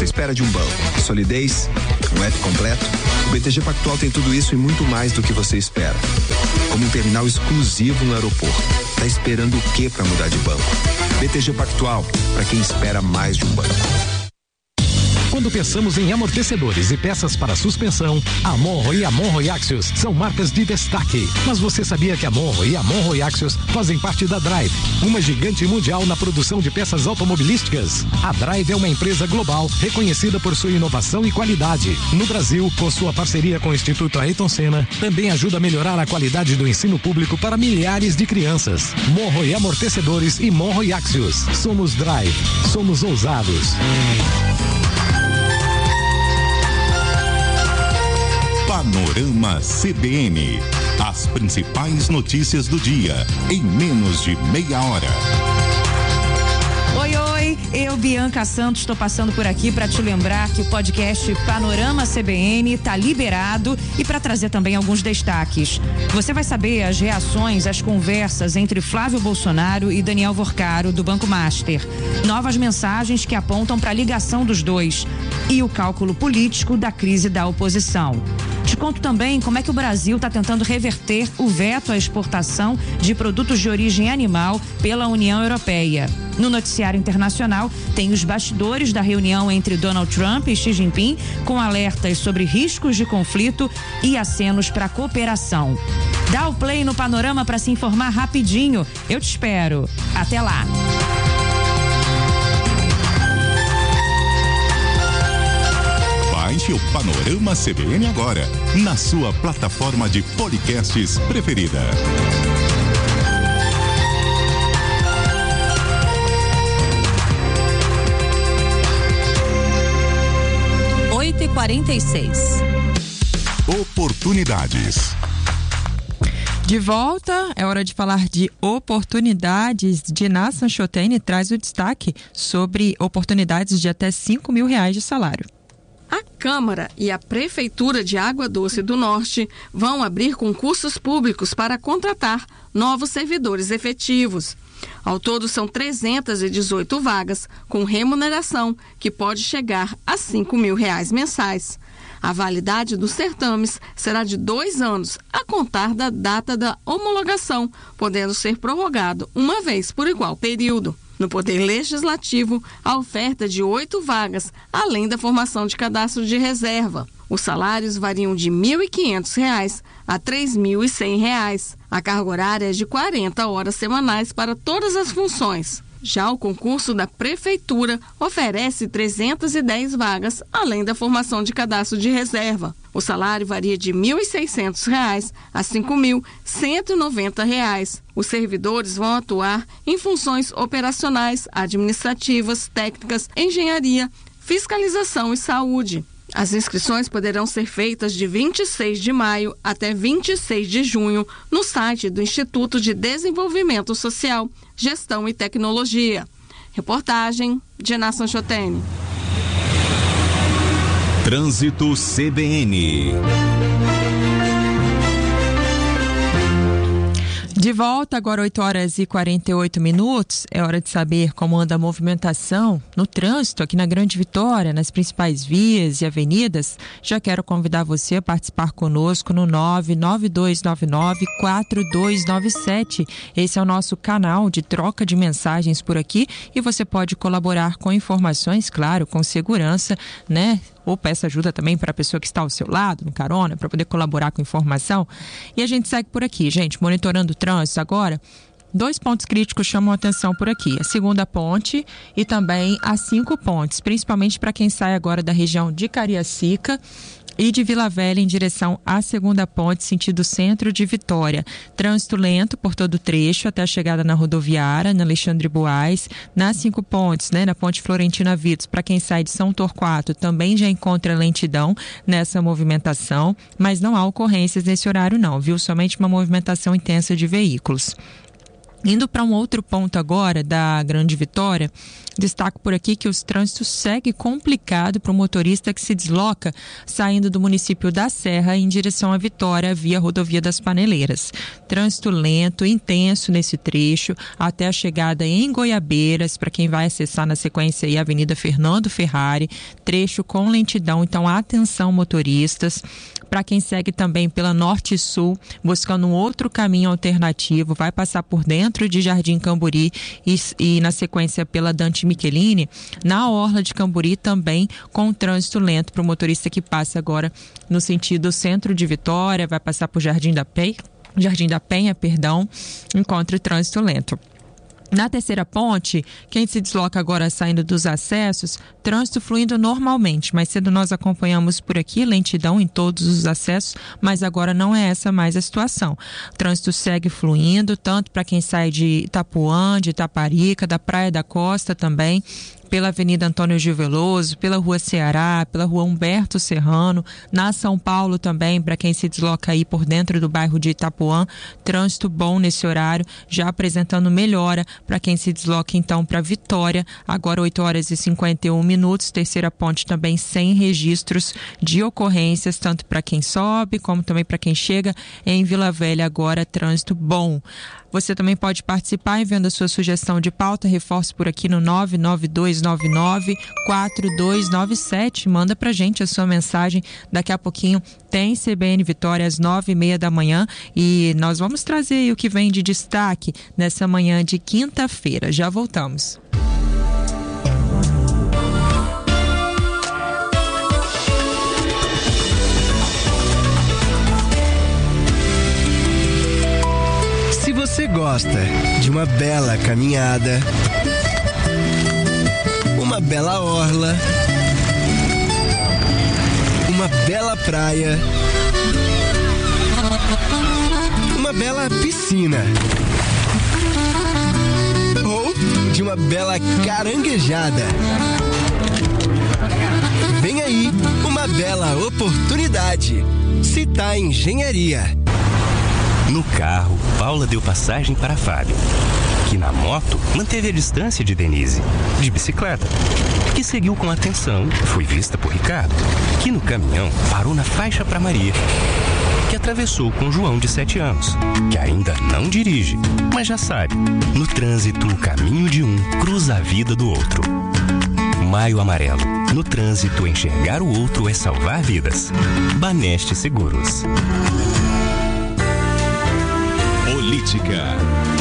você espera de um banco? Solidez? Um app completo? O BTG Pactual tem tudo isso e muito mais do que você espera. Como um terminal exclusivo no aeroporto. Tá esperando o quê para mudar de banco? BTG Pactual, para quem espera mais de um banco. Quando pensamos em amortecedores e peças para suspensão, a Monro e a Monro Axios são marcas de destaque. Mas você sabia que a Monro e a Monro Axios fazem parte da Drive, uma gigante mundial na produção de peças automobilísticas? A Drive é uma empresa global reconhecida por sua inovação e qualidade. No Brasil, com sua parceria com o Instituto Ayrton Senna, também ajuda a melhorar a qualidade do ensino público para milhares de crianças. Monro e Amortecedores e Monro e Axios. Somos Drive. Somos ousados. Panorama CBN. As principais notícias do dia em menos de meia hora. Oi, eu, Bianca Santos, estou passando por aqui para te lembrar que o podcast Panorama CBN está liberado e para trazer também alguns destaques. Você vai saber as reações às conversas entre Flávio Bolsonaro e Daniel Vorcaro, do Banco Master. Novas mensagens que apontam para a ligação dos dois e o cálculo político da crise da oposição. Te conto também como é que o Brasil está tentando reverter o veto à exportação de produtos de origem animal pela União Europeia. No noticiário internacional, tem os bastidores da reunião entre Donald Trump e Xi Jinping, com alertas sobre riscos de conflito e acenos para cooperação. Dá o play no Panorama para se informar rapidinho. Eu te espero. Até lá. Baixe o Panorama CBN agora, na sua plataforma de podcasts preferida. 8h46. Oportunidades. De volta, é hora de falar de oportunidades. Diná Sanchotene traz o destaque sobre oportunidades de até R$5 mil de salário. A Câmara e a Prefeitura de Água Doce do Norte vão abrir concursos públicos para contratar novos servidores efetivos. Ao todo, são 318 vagas com remuneração que pode chegar a R$5 mil mensais. A validade dos certames será de 2 anos, a contar da data da homologação, podendo ser prorrogado uma vez por igual período. No Poder Legislativo, a oferta de 8 vagas, além da formação de cadastro de reserva. Os salários variam de R$ 1.500 a R$ 3.100. A carga horária é de 40 horas semanais para todas as funções. Já o concurso da Prefeitura oferece 310 vagas, além da formação de cadastro de reserva. O salário varia de R$ 1.600 a R$ 5.190. Os servidores vão atuar em funções operacionais, administrativas, técnicas, engenharia, fiscalização e saúde. As inscrições poderão ser feitas de 26 de maio até 26 de junho no site do Instituto de Desenvolvimento Social, Gestão e Tecnologia. Reportagem de Diná Sanchotene. Trânsito CBN. De volta, agora 8h48. É hora de saber como anda a movimentação no trânsito aqui na Grande Vitória, nas principais vias e avenidas. Já quero convidar você a participar conosco no 99299-4297. Esse é o nosso canal de troca de mensagens por aqui e você pode colaborar com informações, claro, com segurança, né? Ou peça ajuda também para a pessoa que está ao seu lado, no carona, para poder colaborar com informação. E a gente segue por aqui, gente, monitorando o trânsito agora. 2 pontos críticos chamam a atenção por aqui, a segunda ponte e também as 5 pontes, principalmente para quem sai agora da região de Cariacica e de Vila Velha em direção à segunda ponte, sentido centro de Vitória. Trânsito lento por todo o trecho até a chegada na rodoviária, na Alexandre Buais, nas 5 pontes, né, na ponte Florentina Vitos. Para quem sai de São Torquato, também já encontra lentidão nessa movimentação, mas não há ocorrências nesse horário não, viu? Somente uma movimentação intensa de veículos. Indo para um outro ponto agora da Grande Vitória, destaco por aqui que o trânsito segue complicado para o motorista que se desloca saindo do município da Serra em direção à Vitória via rodovia das Paneleiras. Trânsito lento, intenso nesse trecho até a chegada em Goiabeiras, para quem vai acessar na sequência aí a Avenida Fernando Ferrari, trecho com lentidão, então atenção motoristas. Para quem segue também pela Norte e Sul, buscando um outro caminho alternativo, vai passar por dentro de Jardim Camburi e na sequência pela Dante Michelini, na orla de Camburi também com trânsito lento para o motorista que passa agora no sentido centro de Vitória, vai passar por Jardim da Penha, encontra o trânsito lento. Na terceira ponte, quem se desloca agora saindo dos acessos, trânsito fluindo normalmente. Mais cedo nós acompanhamos por aqui lentidão em todos os acessos, mas agora não é essa mais a situação. O trânsito segue fluindo, tanto para quem sai de Itapuã, de Itaparica, da Praia da Costa também, pela Avenida Antônio Gil Veloso, pela Rua Ceará, pela Rua Humberto Serrano, na São Paulo também, para quem se desloca aí por dentro do bairro de Itapuã, trânsito bom nesse horário, já apresentando melhora para quem se desloca então para Vitória, agora 8h51, terceira ponte também sem registros de ocorrências, tanto para quem sobe como também para quem chega em Vila Velha, agora trânsito bom. Você também pode participar enviando a sua sugestão de pauta, reforço por aqui no 99299-4297. Manda pra gente a sua mensagem. Daqui a pouquinho tem CBN Vitória às 9h30 da manhã e nós vamos trazer aí o que vem de destaque nessa manhã de quinta-feira. Já voltamos. Se você gosta de uma bela caminhada, uma bela orla, uma bela praia, uma bela piscina, ou de uma bela caranguejada, vem aí uma bela oportunidade. Citar Engenharia. No carro, Paula deu passagem para Fábio, que na moto manteve a distância de Denise, de bicicleta, que seguiu com atenção, foi vista por Ricardo, que no caminhão parou na faixa para Maria, que atravessou com João de 7 anos, que ainda não dirige, mas já sabe, no trânsito o caminho de um cruza a vida do outro. Maio Amarelo, no trânsito enxergar o outro é salvar vidas. Baneste Seguros. Política.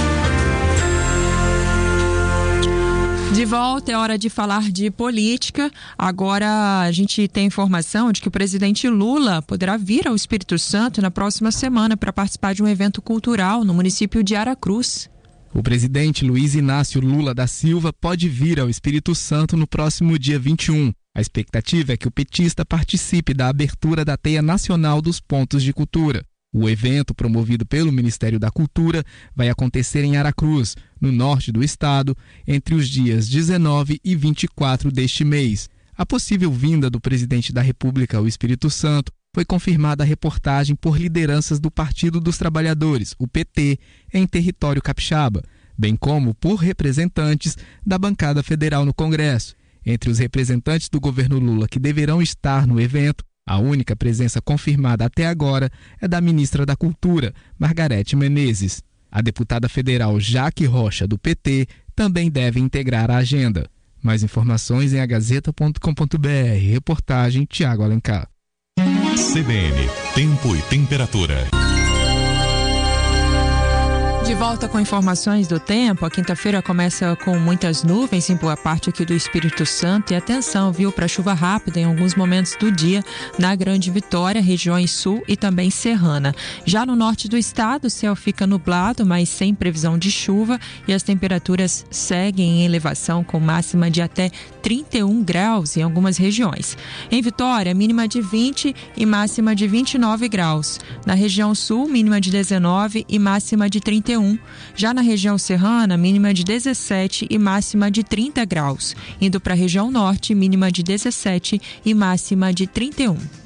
De volta, é hora de falar de política. Agora a gente tem informação de que o presidente Lula poderá vir ao Espírito Santo na próxima semana para participar de um evento cultural no município de Aracruz. O presidente Luiz Inácio Lula da Silva pode vir ao Espírito Santo no próximo dia 21. A expectativa é que o petista participe da abertura da Teia Nacional dos Pontos de Cultura. O evento, promovido pelo Ministério da Cultura, vai acontecer em Aracruz, no norte do estado, entre os dias 19 e 24 deste mês. A possível vinda do presidente da República ao Espírito Santo foi confirmada a reportagem por lideranças do Partido dos Trabalhadores, o PT, em território capixaba, bem como por representantes da bancada federal no Congresso. Entre os representantes do governo Lula que deverão estar no evento, a única presença confirmada até agora é da ministra da Cultura, Margarete Menezes. A deputada federal Jaque Rocha, do PT, também deve integrar a agenda. Mais informações em agazeta.com.br. Reportagem Tiago Alencar. CBN, tempo e temperatura. De volta com informações do tempo, a quinta-feira começa com muitas nuvens em boa parte aqui do Espírito Santo e atenção, viu, para chuva rápida em alguns momentos do dia na Grande Vitória, regiões sul e também serrana. Já no norte do estado, o céu fica nublado, mas sem previsão de chuva e as temperaturas seguem em elevação com máxima de até 31 graus em algumas regiões. Em Vitória, mínima de 20 e máxima de 29 graus. Na região sul, mínima de 19 e máxima de 31. Já na região serrana, mínima de 17 e máxima de 30 graus. Indo para a região norte, mínima de 17 e máxima de 31.